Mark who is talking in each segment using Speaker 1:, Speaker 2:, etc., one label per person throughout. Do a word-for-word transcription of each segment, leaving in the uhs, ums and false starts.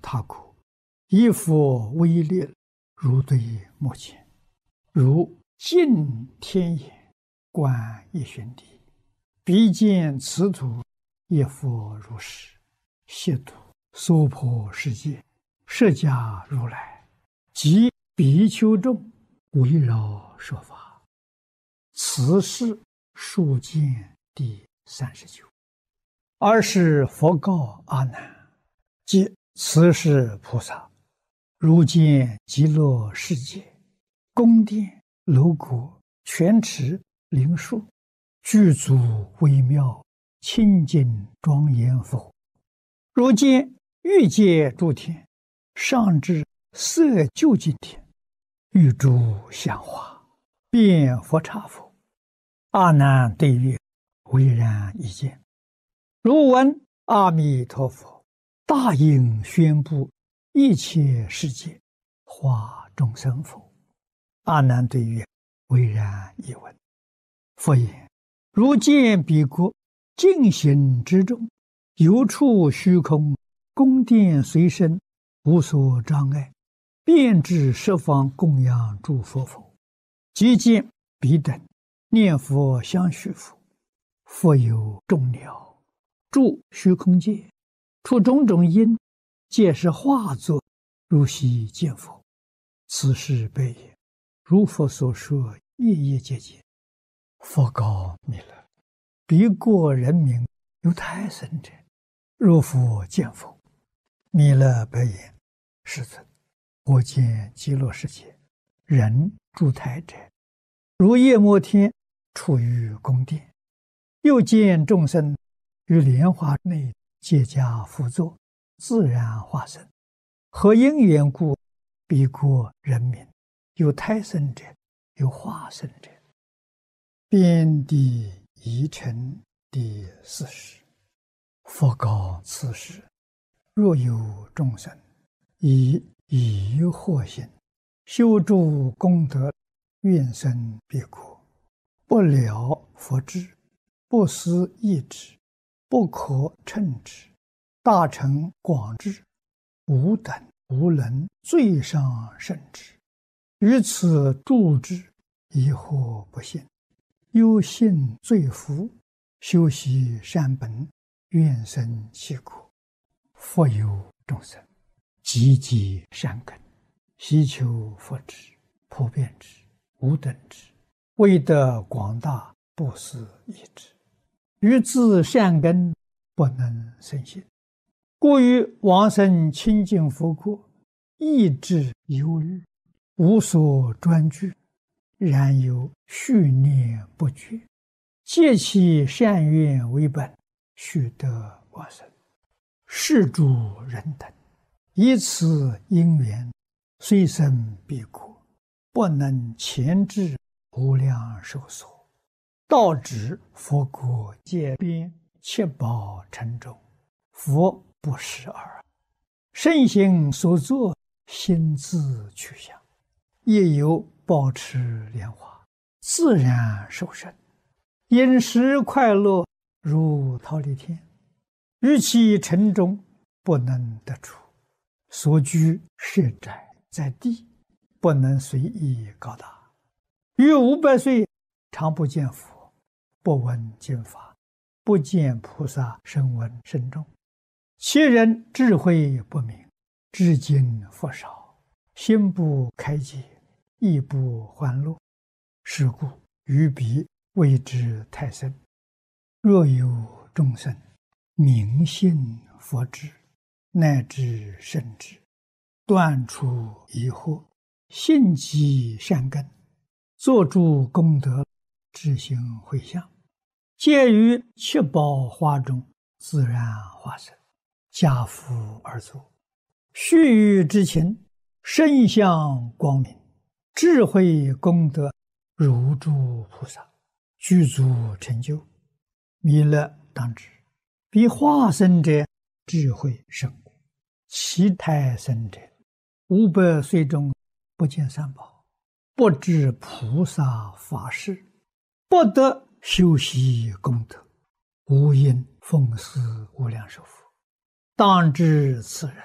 Speaker 1: 他国，以佛威力，如对目前，如尽天眼，观一玄地，必见此土，一佛如是，悉土娑婆世界，释迦如来及比丘众围绕说法。此是数见第三十九。尔时佛告阿难：即此是菩萨，如见极乐世界，宫殿楼阁、泉池、灵树，具足微妙，清净庄严佛。如见欲界诸天，上至色究竟天，欲诸香花，遍佛刹佛。阿难对曰：唯然一见。如闻阿弥陀佛大应宣布一切世界化众生否？阿难对曰：唯然一闻。佛言：如见彼国净行之中，有处虚空，宫殿随身，无所障碍，遍至十方供养诸佛否？即见彼等念佛相续佛，佛有众鸟住虚空界，出种种因，皆是化作，如昔见佛。此事悲也。如佛所说，夜夜皆见。佛告弥勒：彼国人民有胎生者，若复见否？弥勒白言：世尊，我见极乐世界人住胎者，如夜摩天处于宫殿，又见众生于莲花内皆加辅佐，自然化身。何因缘故？彼国人民有胎生者，有化身者。遍地疑尘第四十。佛告此时：若有众生以疑惑心修诸功德，愿生彼国，不了佛智，不思议之，不可称之，大乘广智，无等无能最上甚至，于此住之，疑惑不信，忧信罪福，修习善本，愿生其国。佛有众生积极善根，希求佛智，普遍之，无等之，为得广大，不思议之，于自善根不能生信，故于往生清净佛国，意志忧虑，无所专具，然有续念不绝，借其善愿为本，须得往生。是诸人等以此因缘，虽生彼国，不能前至无量寿所，到指佛国界边，七宝城中，佛不识耳。圣行所作，心自去向，亦有保持莲花，自然受生，饮食快乐，如忉利天。于其城中不能得出，所居设宅在地，不能随意高大。于五百岁常不见佛，不闻经法，不见菩萨声闻声众。其人智慧不明，至今佛少，心不开解，意不欢乐，是故于彼谓之太深。若有众生明信佛智，乃至圣智，断除疑惑，信积善根，作诸功德，智行回向，皆于七宝花中自然化身，家父而作，须臾之情，身相光明，智慧功德如诸菩萨，具足成就。弥勒当知，彼化身者智慧甚广，其胎生者五百岁中不见三宝，不知菩萨法事，不得修习功德，无因奉祀无量寿佛。当知此人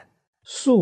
Speaker 1: 素